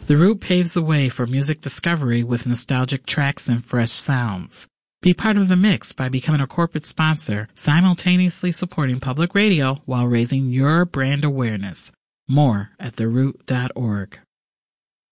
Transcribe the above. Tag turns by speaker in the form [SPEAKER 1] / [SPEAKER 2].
[SPEAKER 1] The Root paves the way for music discovery with nostalgic tracks and fresh sounds. Be part of the mix by becoming a corporate sponsor, simultaneously supporting public radio while raising your brand awareness. More at theroot.org.